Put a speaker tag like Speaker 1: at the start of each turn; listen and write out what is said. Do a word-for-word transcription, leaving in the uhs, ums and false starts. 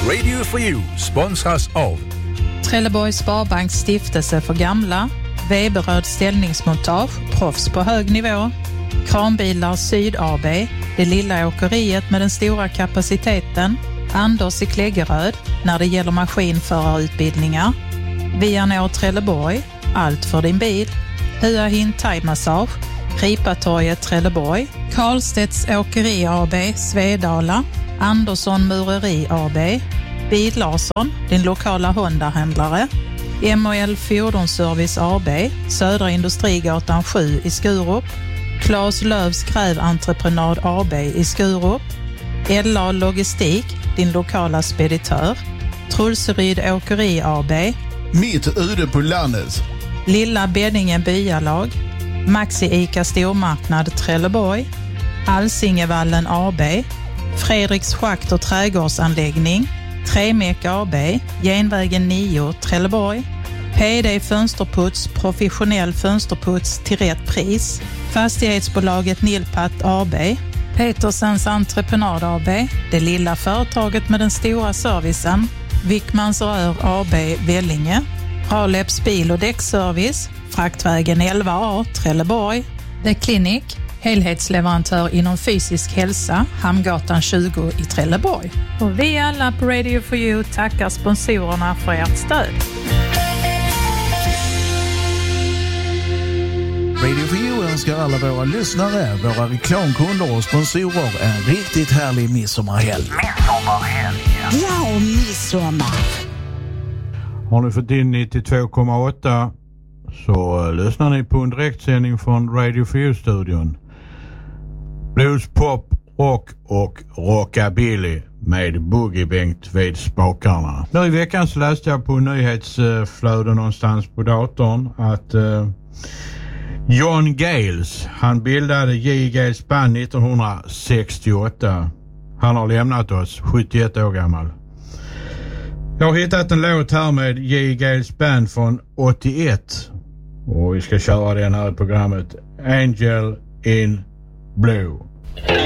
Speaker 1: Radio for You sponsras av
Speaker 2: Trelleborgs Sparbanks stiftelse för gamla, Weberöd ställningsmontage, proffs på hög nivå, Kranbilar Syd A B, det lilla åkeriet med den stora kapaciteten, Anders i Kläggeröd när det gäller maskinförarutbildningar, Vianor Trelleborg, allt för din bil, Hua Hin Thai-massage, Ripatorget Trelleborg, Karlstedts Åkeri A B, Svedala, Andersson Mureri A B, Bil Larsson, din lokala Honda-händlare, M och L Fordonsservice A B, Södra Industrigatan sju i Skurup, Claes Lövs Gräventreprenad A B i Skurup, L A Logistik, din lokala speditör, Trulseryd Åkeri A B,
Speaker 3: Mitt ute på landet,
Speaker 2: Lilla Beddingen Byalag, Maxi Ica Stormarknad Trelleborg, Alsingevallen A B, Fredriks Schakt och trädgårdsanläggning, Tremek A B, Genvägen nio Trelleborg, P D Fönsterputs, professionell fönsterputs till rätt pris, Fastighetsbolaget Nilpat A B, Petersens Entreprenad A B, det lilla företaget med den stora servicen, Wickmans Rör A B Vellinge, Raleps bil- och däckservice, Fraktvägen elva A Trelleborg, The Clinic, helhetsleverantör inom fysisk hälsa, Hamngatan tjugo i Trelleborg. Och vi alla på Radio for You tackar sponsorerna för ert stöd.
Speaker 3: Radio for You önskar alla våra lyssnare, våra reklamkunder och sponsorer en riktigt härlig midsommarhelg.
Speaker 4: Midsommarhelg.
Speaker 5: Ja, och midsommar.
Speaker 6: Har ni fått in nittiotvå komma åtta så lyssnar ni på en direktsändning från Radio for You-studion. Blues, pop, rock och rockabilly med Boogie Bengt vid spakarna. Nu i veckan så läste jag på nyhetsflöden någonstans på datorn att uh, John Gales, han bildade J. Gales Band nittonhundrasextioåtta. Han har lämnat oss, sjuttioett år gammal. Jag har hittat en låt här med J. Gales Band från åttioett. Och vi ska köra den här i programmet. Angel in Blue.